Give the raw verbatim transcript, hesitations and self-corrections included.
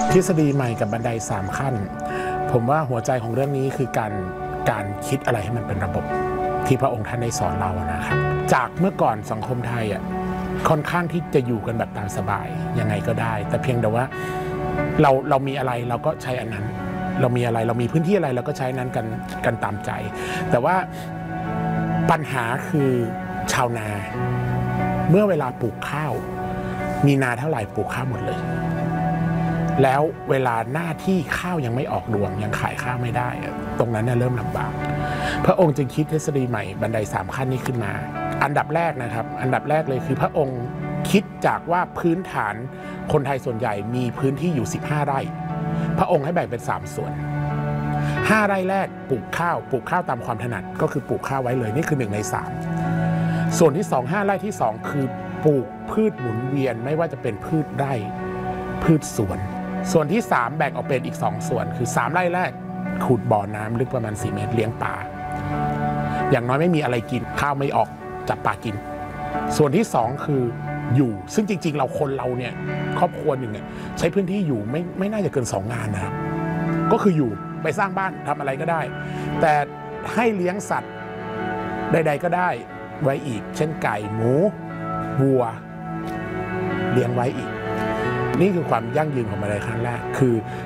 ทฤษฎีใหม่กับบันไดสามขั้นผมว่าหัวใจของเรื่องนี้คือการการคิดอะไรให้มันเป็นระบบที่พระองค์ท่านได้สอนเรานะครับจากเมื่อก่อนสังคมไทยอ่ะค่อนข้างที่จะอยู่กันแบบตามสบายยังไงก็ได้แต่เพียงแต่ว่าเราเรามีอะไรเราก็ใช้อันนั้นเรามีอะไรเรามีพื้นที่อะไรเราก็ใช้นั้นกันกันตามใจแต่ว่าปัญหาคือชาวนาเมื่อเวลาปลูกข้าวมีนาเท่าไหร่ปลูกข้าวหมดเลยแล้วเวลาหน้าที่ข้าวยังไม่ออกรวงยังขายข้าวไม่ได้ตรงนั้นเนี่ยเริ่มลำบากพระองค์จึงคิดทฤษฎีใหม่บันไดสามขั้นนี้ขึ้นมาอันดับแรกนะครับอันดับแรกเลยคือพระองค์คิดจากว่าพื้นฐานคนไทยส่วนใหญ่มีพื้นที่อยู่สิบห้าไร่พระองค์ให้แบ่งเป็นสามส่วนห้าไร่แรกปลูกข้าวปลูกข้าวตามความถนัดก็คือปลูกข้าวไว้เลยนี่คือหนึ่งในสามส่วนที่สองห้าไร่ที่สองคือปลูกพืชหมุนเวียนไม่ว่าจะเป็นพืชไร่พืชสวนส่วนที่สามแบ่งออกเป็นอีกสองส่วนคือสามไร่แรกขุดบ่อน้ำลึกประมาณสี่เมตรเลี้ยงปลาอย่างน้อยไม่มีอะไรกินข้าวไม่ออกจับปลากินส่วนที่สองคืออยู่ซึ่งจริงๆเราคนเราเนี่ยครอบครัวหนึ่งเนี่ยใช้พื้นที่อยู่ไม่ไม่น่าจะเกินสองงานนะครับก็คืออยู่ไปสร้างบ้านทำอะไรก็ได้แต่ให้เลี้ยงสัตว์ใดๆก็ได้ไว้อีกเช่นไก่หมูวัวเลี้ยงไว้อีกนี่คือความยั่งยืนของบันไดขั้นแรกคือ